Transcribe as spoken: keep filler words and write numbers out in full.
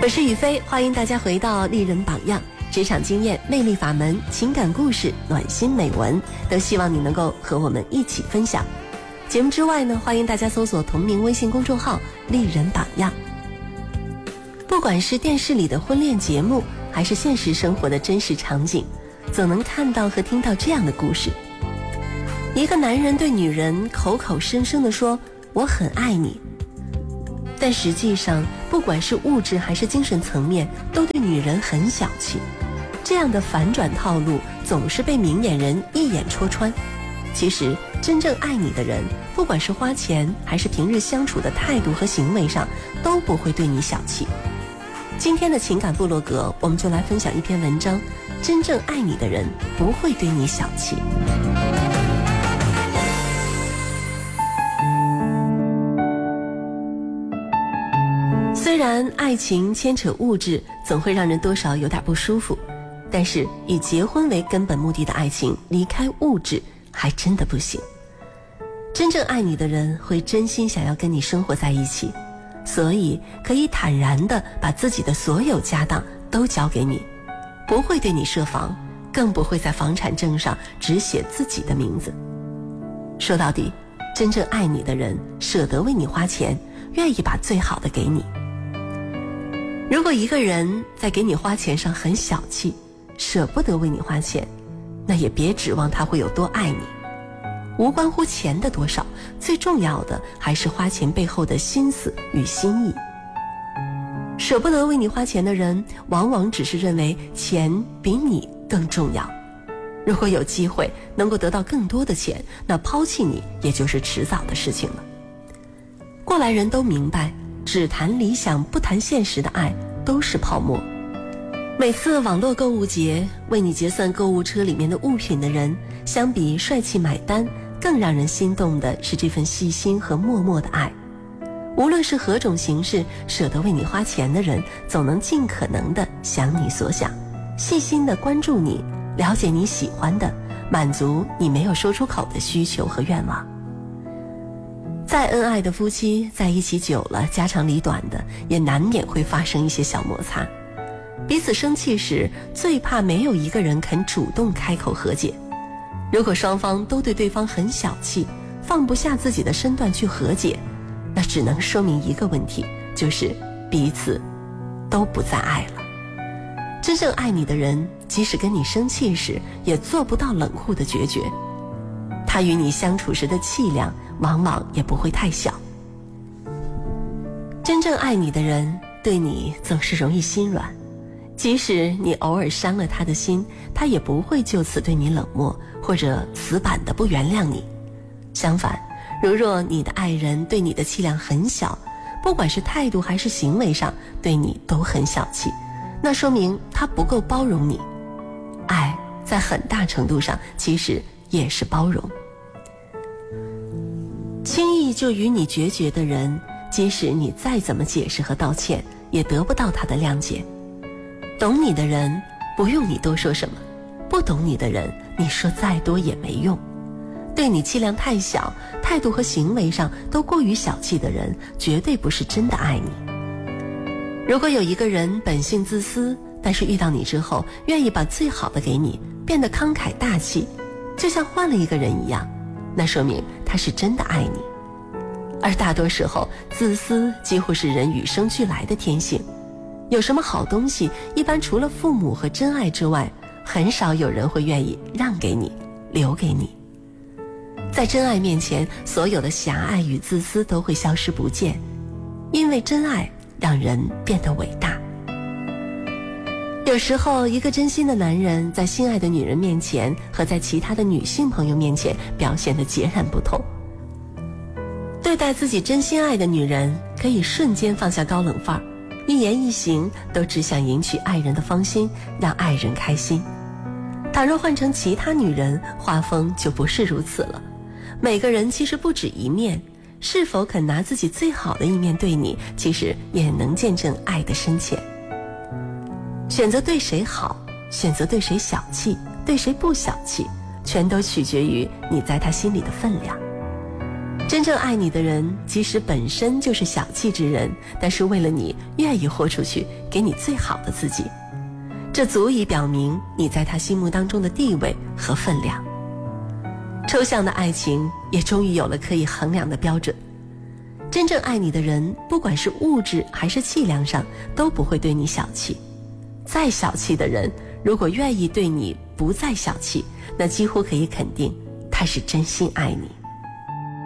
我是雨飞，欢迎大家回到丽人榜样，职场经验、魅力法门、情感故事、暖心美文，都希望你能够和我们一起分享。节目之外呢，欢迎大家搜索同名微信公众号丽人榜样。不管是电视里的婚恋节目，还是现实生活的真实场景，总能看到和听到这样的故事。一个男人对女人口口声声地说我很爱你，但实际上不管是物质还是精神层面，都对女人很小气。这样的反转套路总是被明眼人一眼戳穿。其实真正爱你的人，不管是花钱还是平日相处的态度和行为上，都不会对你小气。今天的情感部落格，我们就来分享一篇文章，真正爱你的人不会对你小气。虽然爱情牵扯物质，总会让人多少有点不舒服，但是以结婚为根本目的的爱情，离开物质还真的不行。真正爱你的人会真心想要跟你生活在一起，所以可以坦然地把自己的所有家当都交给你，不会对你设防，更不会在房产证上只写自己的名字。说到底，真正爱你的人舍得为你花钱，愿意把最好的给你。如果一个人在给你花钱上很小气，舍不得为你花钱，那也别指望他会有多爱你。无关乎钱的多少，最重要的还是花钱背后的心思与心意。舍不得为你花钱的人，往往只是认为钱比你更重要。如果有机会能够得到更多的钱，那抛弃你也就是迟早的事情了。过来人都明白，只谈理想不谈现实的爱都是泡沫。每次网络购物节为你结算购物车里面的物品的人，相比帅气买单，更让人心动的是这份细心和默默的爱。无论是何种形式，舍得为你花钱的人，总能尽可能的想你所想，细心的关注你，了解你喜欢的，满足你没有说出口的需求和愿望。再恩爱的夫妻在一起久了，家长里短的也难免会发生一些小摩擦。彼此生气时，最怕没有一个人肯主动开口和解。如果双方都对对方很小气，放不下自己的身段去和解，那只能说明一个问题，就是彼此都不再爱了。真正爱你的人，即使跟你生气时，也做不到冷酷的决绝。他与你相处时的气量，往往也不会太小。真正爱你的人，对你总是容易心软。即使你偶尔伤了他的心，他也不会就此对你冷漠，或者死板的不原谅你。相反，如若你的爱人对你的气量很小，不管是态度还是行为上对你都很小气，那说明他不够包容你。爱在很大程度上其实也是包容。轻易就与你决绝的人，即使你再怎么解释和道歉，也得不到他的谅解。懂你的人，不用你多说什么；不懂你的人，你说再多也没用。对你气量太小，态度和行为上都过于小气的人，绝对不是真的爱你。如果有一个人本性自私，但是遇到你之后，愿意把最好的给你，变得慷慨大气，就像换了一个人一样，那说明他是真的爱你。而大多时候，自私几乎是人与生俱来的天性。有什么好东西，一般除了父母和真爱之外，很少有人会愿意让给你，留给你。在真爱面前，所有的狭隘与自私都会消失不见，因为真爱让人变得伟大。有时候，一个真心的男人在心爱的女人面前，和在其他的女性朋友面前表现得截然不同。对待自己真心爱的女人，可以瞬间放下高冷范儿，一言一行都只想赢取爱人的芳心，让爱人开心。倘若换成其他女人，画风就不是如此了。每个人其实不止一面，是否肯拿自己最好的一面对你，其实也能见证爱的深浅。选择对谁好，选择对谁小气，对谁不小气，全都取决于你在他心里的分量。 真正爱你的人，即使本身就是小气之人，但是为了你愿意豁出去，给你最好的自己，这足以表明你在他心目当中的地位和分量。抽象的爱情也终于有了可以衡量的标准。真正爱你的人，不管是物质还是气量上，都不会对你小气。再小气的人，如果愿意对你不再小气，那几乎可以肯定他是真心爱你。